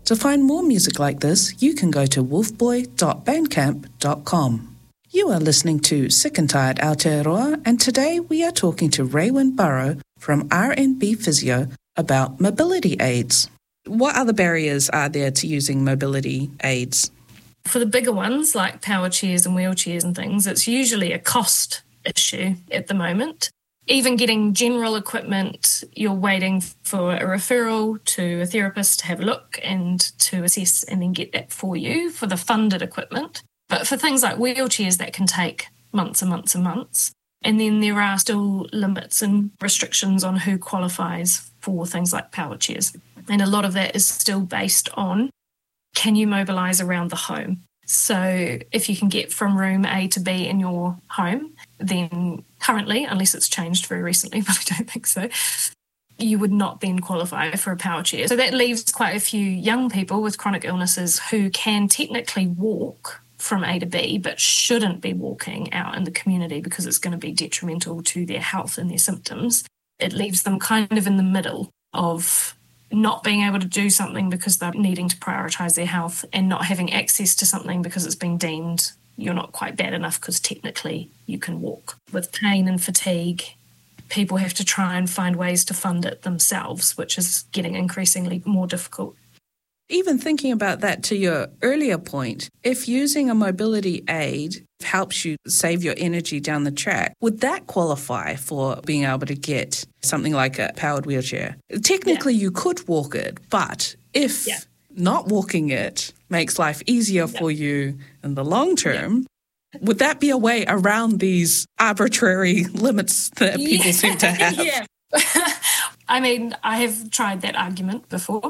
To find more music like this, you can go to wolfboy.bandcamp.com. You are listening to Sick and Tired Aotearoa, and today we are talking to Raewyn Burrow from R&B Physio about mobility aids. What other barriers are there to using mobility aids? For the bigger ones, like power chairs and wheelchairs and things, it's usually a cost issue at the moment. Even getting general equipment, you're waiting for a referral to a therapist to have a look and to assess and then get that for you for the funded equipment. But for things like wheelchairs, that can take months and months and months. And then there are still limits and restrictions on who qualifies for things like power chairs. And a lot of that is still based on, can you mobilise around the home? So if you can get from room A to B in your home, then currently, unless it's changed very recently, but I don't think so, you would not then qualify for a power chair. So that leaves quite a few young people with chronic illnesses who can technically walk from A to B, but shouldn't be walking out in the community because it's going to be detrimental to their health and their symptoms. It leaves them kind of in the middle of not being able to do something because they're needing to prioritise their health and not having access to something because it's been deemed you're not quite bad enough because technically you can walk. With pain and fatigue, people have to try and find ways to fund it themselves, which is getting increasingly more difficult. Even thinking about that to your earlier point, if using a mobility aid helps you save your energy down the track, would that qualify for being able to get something like a powered wheelchair? Technically, you could walk it, but if not walking it makes life easier for you in the long term, would that be a way around these arbitrary limits that people seem to have? I mean, I have tried that argument before.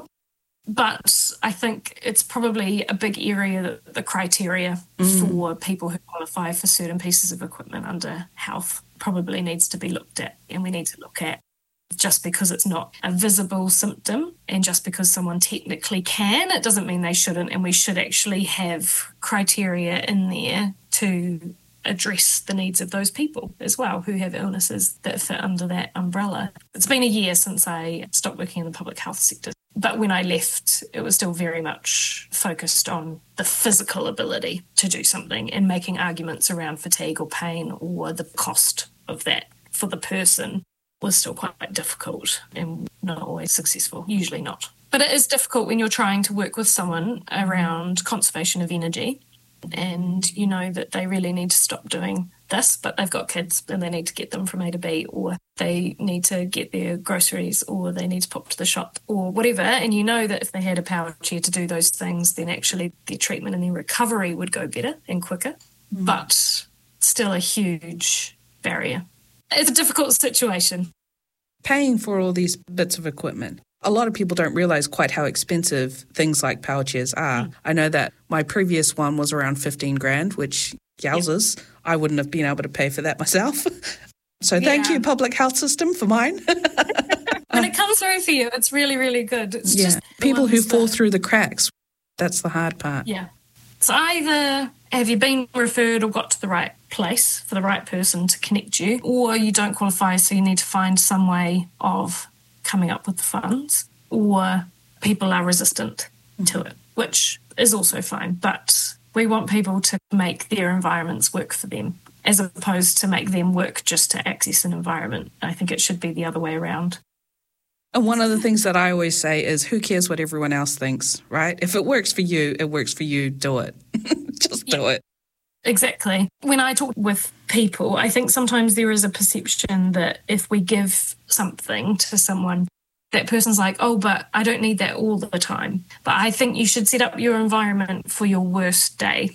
But I think it's probably a big area, the criteria for people who qualify for certain pieces of equipment under health probably needs to be looked at. And we need to look at, just because it's not a visible symptom and just because someone technically can, it doesn't mean they shouldn't. And we should actually have criteria in there to address the needs of those people as well who have illnesses that fit under that umbrella. It's been a year since I stopped working in the public health sector. But when I left, it was still very much focused on the physical ability to do something and making arguments around fatigue or pain or the cost of that for the person was still quite difficult and not always successful, usually not. But it is difficult when you're trying to work with someone around conservation of energy and you know that they really need to stop doing this, but they've got kids and they need to get them from A to B, or they need to get their groceries, or they need to pop to the shop or whatever. And you know that if they had a power chair to do those things, then actually their treatment and their recovery would go better and quicker, but still a huge barrier. It's a difficult situation. Paying for all these bits of equipment. A lot of people don't realise quite how expensive things like power chairs are. I know that my previous one was around 15 grand, which, yowzers, I wouldn't have been able to pay for that myself. So thank you, public health system, for mine. When it comes through for you, it's really, really good. It's just people who fall through the cracks, that's the hard part. Yeah. So either have you been referred or got to the right place for the right person to connect you, or you don't qualify, so you need to find some way of coming up with the funds, or people are resistant to it, which is also fine. But we want people to make their environments work for them, as opposed to make them work just to access an environment. I think it should be the other way around. And one of the things that I always say is, who cares what everyone else thinks, right? If it works for you, it works for you, do it. Just do it. Exactly. When I talk with people, I think sometimes there is a perception that if we give something to someone, that person's like, oh, but I don't need that all the time. But I think you should set up your environment for your worst day.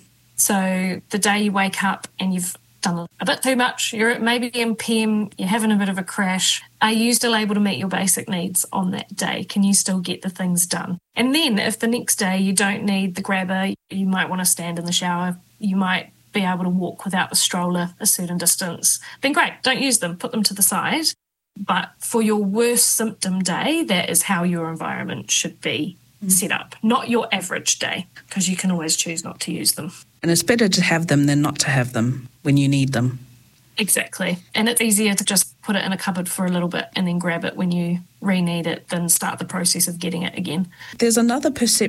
So the day you wake up and you've done a bit too much, you're maybe in PM, you're having a bit of a crash. Are you still able to meet your basic needs on that day? Can you still get the things done? And then if the next day you don't need the grabber, you might want to stand in the shower, you might be able to walk without the stroller a certain distance, then great, don't use them, put them to the side. But for your worst symptom day, that is how your environment should be set up, not your average day, because you can always choose not to use them. And it's better to have them than not to have them when you need them. Exactly. And it's easier to just put it in a cupboard for a little bit and then grab it when you re-need it than start the process of getting it again. There's another perception